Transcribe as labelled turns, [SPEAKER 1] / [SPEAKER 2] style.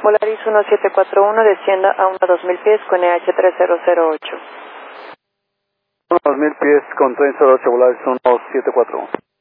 [SPEAKER 1] Volaris 1741, descienda a 2000 pies con EH 3008.
[SPEAKER 2] 2000 pies con 3008, Volaris 1741.